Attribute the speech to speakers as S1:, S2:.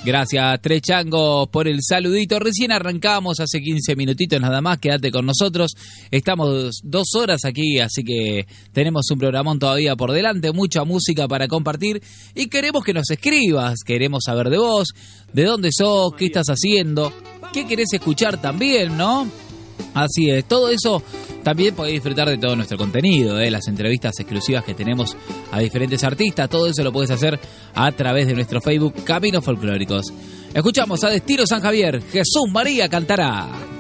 S1: Gracias, Trechango, por el saludito. Recién arrancamos hace 15 minutitos nada más. Quédate con nosotros. Estamos 2 horas aquí, así que tenemos un programón todavía por delante. Mucha música para compartir. Y queremos que nos escribas. Queremos saber de vos, de dónde sos, qué estás haciendo, qué querés escuchar también, ¿no? Así es, todo eso también podés disfrutar de todo nuestro contenido, las entrevistas exclusivas que tenemos a diferentes artistas, todo eso lo podés hacer a través de nuestro Facebook Caminos Folclóricos. Escuchamos a Destino San Javier, Jesús María cantará.